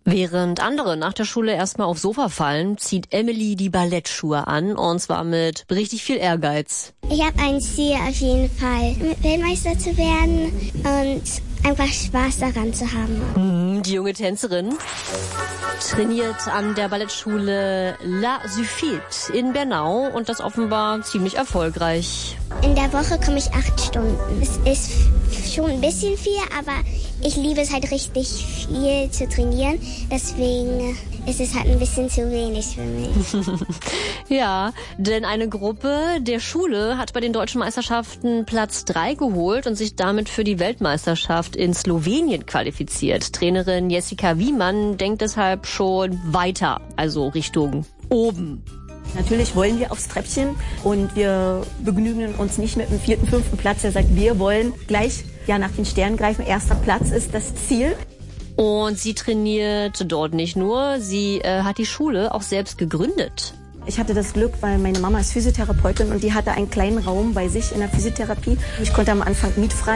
Während andere nach der Schule erstmal aufs Sofa fallen, zieht Emily die Ballettschuhe an, und zwar mit richtig viel Ehrgeiz. Ich habe ein Ziel auf jeden Fall, Weltmeister zu werden und einfach Spaß daran zu haben. Die junge Tänzerin trainiert an der Ballettschule La Suffit in Bernau und das offenbar ziemlich erfolgreich. In der Woche komme ich 8 Stunden. Es ist schon ein bisschen viel, aber ich liebe es halt richtig viel zu trainieren. Deswegen ist es halt ein bisschen zu wenig für mich. Ja, denn eine Gruppe der Schule hat bei den deutschen Meisterschaften Platz 3 geholt und sich damit für die Weltmeisterschaft in Slowenien qualifiziert. Trainerin Jessica Wiemann denkt deshalb schon weiter, also Richtung oben. Natürlich wollen wir aufs Treppchen und wir begnügen uns nicht mit dem 4., 5. Platz. Er sagt, wir wollen gleich nach den Sternen greifen. 1. Platz ist das Ziel. Und sie trainiert dort nicht nur, sie hat die Schule auch selbst gegründet. Ich hatte das Glück, weil meine Mama ist Physiotherapeutin und die hatte einen kleinen Raum bei sich in der Physiotherapie. Ich konnte am Anfang mietfrei